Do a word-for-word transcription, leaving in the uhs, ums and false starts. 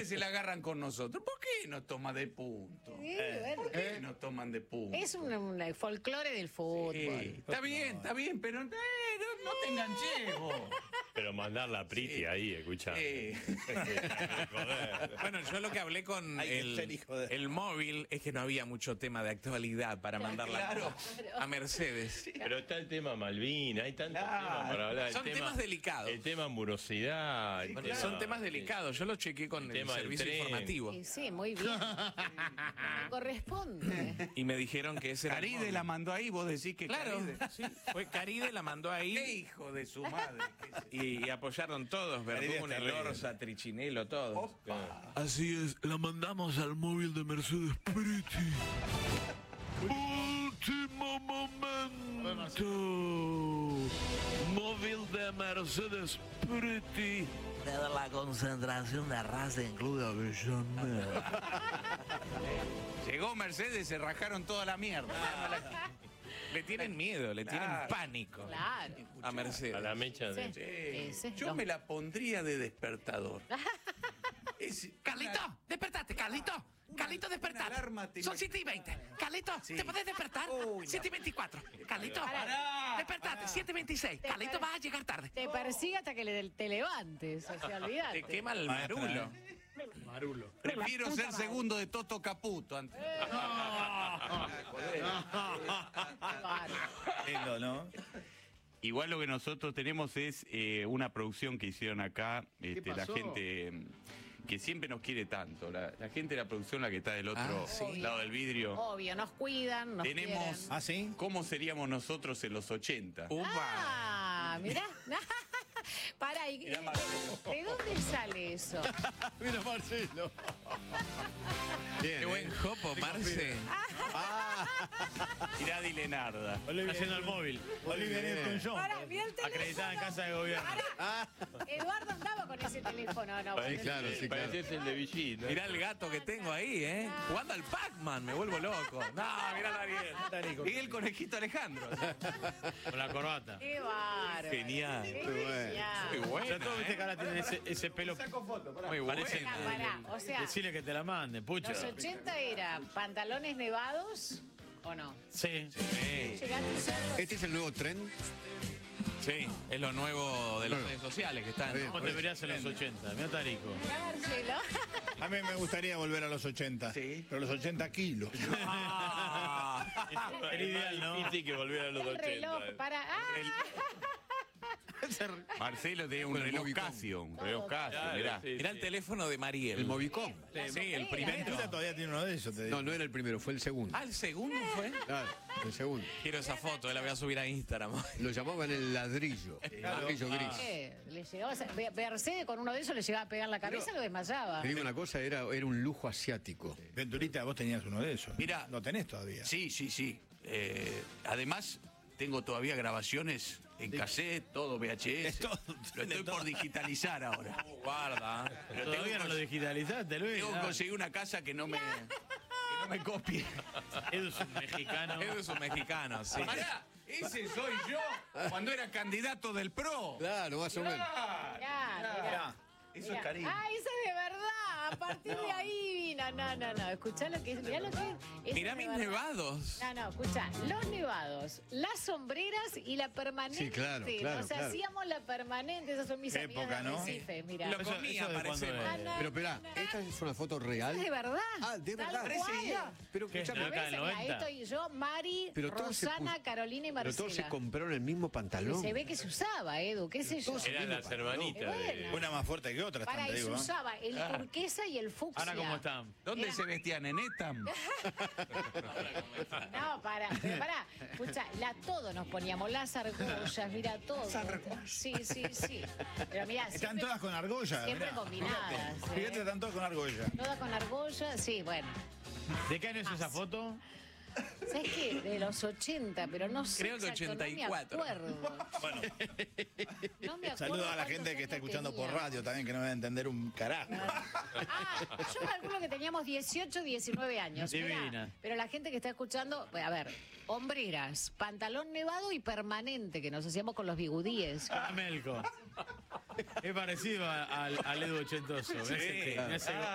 se la agarran con nosotros. ¿Por qué no toma de punto? Sí, ¿Por bueno. qué no toman de punto? Es un, un folclore del fútbol. Sí, está bien, está bien, pero eh, no, no te enganches vos. Pero mandar la Priti Sí. ahí, escucha. Sí. Bueno, yo lo que hablé con Hay que ser el, hijo de- el móvil es que no había mucho tema de actualidad para mandarla Claro. a Mercedes. Pero está el tema Malvin, hay tantos Claro. temas para hablar. El Son tema- temas delicados. El tema amorosidad. el Bueno, tema- son temas delicados. Yo lo chequeé con El el, tema del servicio tren. informativo. Sí, sí, muy bien. Me corresponde. Y me dijeron que ese era el Caride móvil. la mandó ahí, vos decís que Claro, Caride. sí, fue Caride, la mandó Qué ahí hijo de su madre. que es- y, y apoyaron todos, Caride Verdugo, es terrible. Elorza, Trichinelo, todos. Opa. Así es, la mandamos al móvil de Mercedes Priti. Último momento. Móvil de Mercedes Priti. De la concentración de raza en Club de Avellaneda. Llegó Mercedes, se rajaron toda la mierda. Le tienen miedo, le tienen Claro. pánico Claro. a Mercedes. A la mecha de. Sí. Sí. Ese, Yo no. me la pondría de despertador. Es- Carlito, despertate, Carlito. Carlito, Una despertate. alarma te Son imag- siete y veinte. Carlito, Sí. ¿te podés despertar? Uy, no. siete y veinticuatro. Carlito, Pará, despertate, pará. siete y veintiséis. Te Carlito, per- vas a llegar tarde. Te persigue hasta que le- te levantes. O sea, olvídate. Te quema el Maestra, marulo. Marulo. Prefiero ser segundo de Toto Caputo antes. Bárbaro. Lindo, ¿no? Igual lo que nosotros tenemos es eh, una producción que hicieron acá, este, la gente mm, que siempre nos quiere tanto. La, la gente de la producción, la que está del otro Ah, sí. lado del vidrio. Obvio, nos cuidan, nos Tenemos quieren. ¿Ah, sí? cómo seríamos nosotros en los ochenta. Upa. Ah, mirá. Pará, ¿y- Mirá, ¿de, Marcelo. de dónde sale eso? Mira Marcelo. Qué buen jopo, Marce. Mirá Dilenarda. Olivia haciendo el móvil. Olivia Newton-John. Pará, mirá el teléfono. Acreditada en casa de gobierno. Pará. Eduardo andaba con ese teléfono, ¿no? Parece, claro, sí, claro. pareces el de Vichy, ¿no? Mirá el gato que tengo ahí, ¿eh? Jugando al Pac-Man, me vuelvo loco. No, mirá a Ariel. Y el conejito Alejandro. Con la corbata. Qué bárbaro. Genial. Qué Muy genial. buena, Ya todos viste ¿eh? que ahora tienen ese, ese pelo. Muy buena. Parece- Pará, pará, o sea, Decirle que te la manden, pucha. los ochenta era pantalones nevados o no. Sí. Sí, Llegaste a ser- ¿Este es el nuevo tren? sí, es lo nuevo de las redes sociales que están. Bien. ¿Cómo te verías en los ochenta? Mira Tarico. Mirá, Marcelo. A mí me gustaría volver a los ochenta. Sí. Pero los ochenta kilos. El ideal, ¿no? Difícil que volviera a los El reloj ochenta. para. ¡Ah! Marcelo tiene un Con el reloj Movicom. Casio, un reloj Casio, Claro, mirá. sí, Mirá sí. el teléfono de Mariel. El Movicom. Sí, el primero. Ventura todavía tiene uno de esos, te digo. No, no era el primero, fue el segundo. Ah, el segundo fue. Claro, el segundo. Quiero esa foto, la voy a subir a Instagram. Lo llamaban el ladrillo. El ladrillo gris. Eh, Le llegaba a- Be- Mercedes con uno de esos le llegaba a pegar en la cabeza y lo desmayaba. Te digo una cosa, era, era un lujo asiático. Venturita, vos tenías uno de esos. Mirá. Lo tenés todavía. Sí, sí, sí. Eh, además, tengo todavía grabaciones en cassette, todo V H S. Es todo, Lo tiene estoy todo. por digitalizar ahora. Guarda. Pero Todavía tengo, no que- lo digitalizaste, Luis. tengo que Ah. conseguir una casa que no me, que no me copie. Edu es un mexicano. Edu es un mexicano, sí. Pará, ese soy yo cuando era candidato del P R O. Claro, más o menos. Mirá, mirá. Eso Mirá. es cariño. Ah, eso es de verdad. A partir de ahí, no, no, no, no. Escuchá lo que es. Mirá lo que es. Eso Mirá es de mis verdad. nevados. No, no, escucha, los nevados, las sombreras y la permanente. Sí, claro, claro, O sea, claro. hacíamos la permanente, esas son mis Qué amigas época, de ¿no? Recife, mira. Lo Eso- comía, eso de parece. cuando Ah, es. no, Pero espera, no, no. ¿esta es una foto Es real? de verdad. Ah, de Tal verdad. cual. Pero ¿Qué? escuchame, ¿De acá del Mira, noventa? estoy yo, Mari, pero todos se Rosana, pus- Carolina y Pero Marcela. todos se compraron el mismo pantalón. Se ve que se usaba, Edu, qué sé yo. Eran las hermanitas Qué de. bueno. Una más fuerte que otra, Para, te y se digo. ¿eh? usaba el turquesa y el fucsia. Ahora, ¿cómo están? ¿Dónde Era- se vestían? ¿En Etam? No, para, pero para, escucha, la todo nos poníamos, las argollas, mira todo. Sí, sí, sí. Pero mira, Están siempre, todas con argolla. siempre mirá. combinadas. Fíjate, ¿eh? Fíjate, están todas con argolla. Todas con argolla, sí, bueno. ¿De qué año es esa foto? ¿Sabes qué? De los ochenta, pero no sé. Creo que exacto, ochenta y cuatro. No me acuerdo. Bueno, No me acuerdo saludo a la cuántos gente que está años escuchando por tenía. radio también, que no va a entender un carajo. Ah, yo calculo que teníamos dieciocho, diecinueve años. mirá. Divina. Pero la gente que está escuchando, a ver, hombreras, pantalón nevado y permanente, que nos hacíamos con los bigudíes. Ah, Melco. Es parecido a- al, al Edu ochentoso. Me hace que- me hace-